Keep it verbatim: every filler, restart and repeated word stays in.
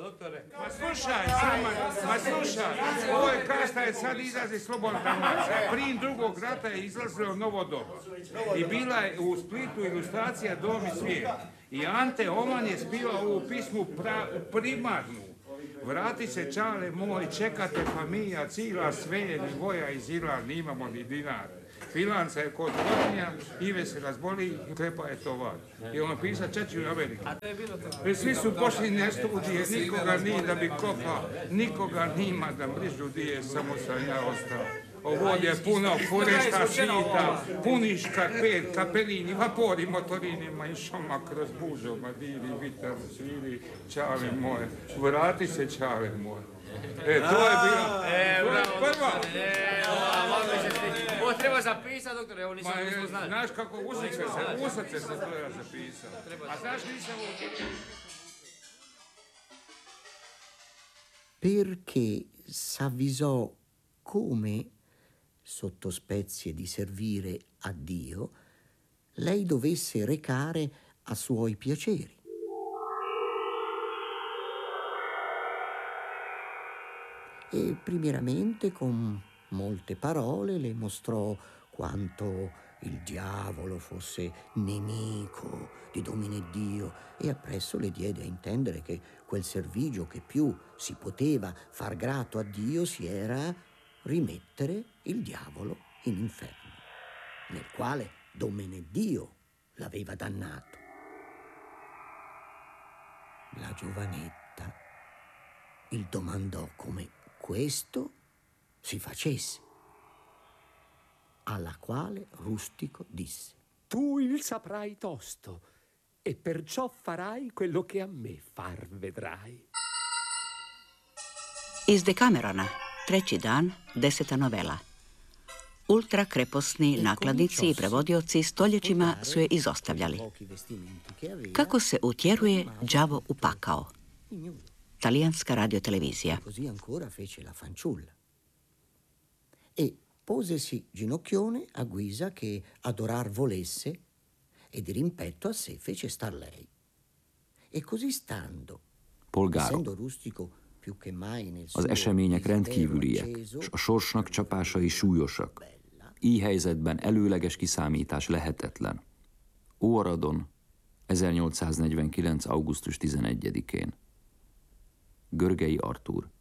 Ma slušaj, samo, ma slušaj, ovo je kasta je sad izlazi Slobodna Dalmacija. Prije drugog rata je izlazilo Novo doba. I bila je u Splitu ilustracija Dom i svijet. I Ante Oman je spivao ovu pismu pra, primarnu. Vrati se čale moj, čekate familija, cila sve je ni voja iz Ila, ni imamo ni dinar. Filanca je kod rodnja, Ive se razboli, krepa je tovar. I on pisa čeći u Ameriku. I svi su pošli na studije, nikoga nije da bi kopao, nikoga nima da mrižu dije, samo sam ja ostao. Ovo je puno furešta svita, puni škarpet, kapelini, vapori motorinima i šoma kroz bužoma, diri, vitar, sviri, čale moje, vrati se čale moje. E, to je bilo, e, to je prva. E, ovo treba zapisati, doktore, evo nisam nismo znali. Znaš kako usice se, usice se treba zapisati. A znaš nisam ovo... Perché s'avvisò come, sotto spezie di servire a Dio, lei dovesse recare a suoi piaceri. E primeramente con molte parole le mostrò quanto il diavolo fosse nemico di Domineddio e appresso le diede a intendere che quel servigio che più si poteva far grato a Dio si era rimettere il diavolo in inferno, nel quale Domineddio l'aveva dannato. La giovanetta il domandò come questo si facesse, alla quale Rustico disse: tu il saprai tosto, e perciò farai quello che a me far vedrai. Iz Dekamerona, treći dan, deseta novela. Ultra kreposni nakladnici i prevodioci stoljećima su je izostavljali. Kako se utjeruje đavo u pakao? Talijanska radiotelevizija. Così ancora fece la fanciulla. E posesi ginocchione a guisa che adorar volesse e di rimpetto a sé fece star lei. E così stando, essendo Rustico più che mai nel suo Az események rendkívüliek, és a sorsnak csapásai súlyosak. Így helyzetben előleges kiszámítás lehetetlen. Óaradon, ezernyolcszáznegyvenkilenc. augusztus tizenegyedikén. Görgei Artúr.